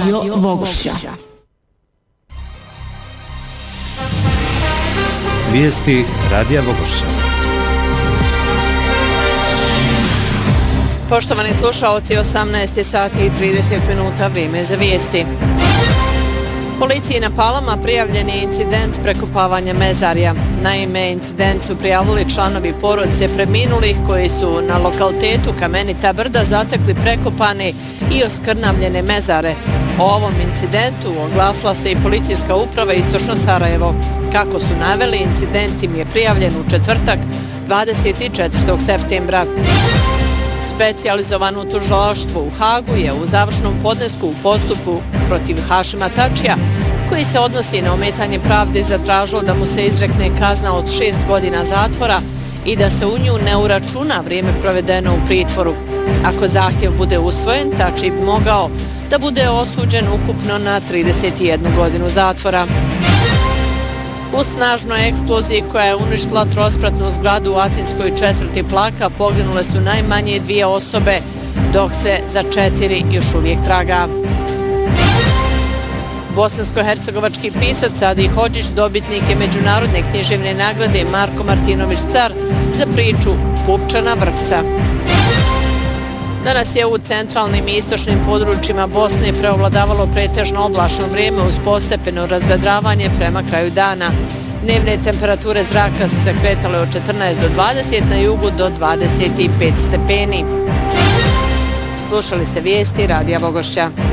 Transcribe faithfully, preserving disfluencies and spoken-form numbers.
Radio Vogošća. Vijesti Radija Vogošća. Poštovani slušaoci, osamnaest sati i trideset minuta, vrijeme za vijesti. Policiji na Palama prijavljen je incident prekopavanja mezarja. Naime, incident su prijavili članovi porodice preminulih koji su na lokalitetu Kamenita brda zatekli prekopane i oskrnavljene mezare. O ovom incidentu oglasila se i policijska uprava Istočno Sarajevo. Kako su naveli, incident im je prijavljen u četvrtak dvadeset četvrtog septembra. Specijalizovano tužilaštvo u Hagu je u završnom podnesku u postupku protiv Hašima Tačija, koji se odnosi na ometanje pravde, zatražilo da mu se izrekne kazna od šest godina zatvora i da se u nju ne uračuna vrijeme provedeno u pritvoru. Ako zahtjev bude usvojen, Tači bi mogao da bude osuđen ukupno na trideset jednu godinu zatvora. U snažnoj eksploziji koja je uništila trospratnu zgradu u atinskoj četvrti Plaka poginule su najmanje dvije osobe, dok se za četiri još uvijek traga. Bosansko-hercegovački pisac Adi Hodžić dobitnik je međunarodne književne nagrade Marko Martinović Car za priču Pupčana vrpca. Danas je u centralnim i istočnim područjima Bosne preovladavalo pretežno oblačno vrijeme uz postepeno razvedravanje prema kraju dana. Dnevne temperature zraka su se kretale od četrnaest do dvadeset, na jugu do dvadeset pet stepeni. Slušali ste vijesti Radija Vogošća.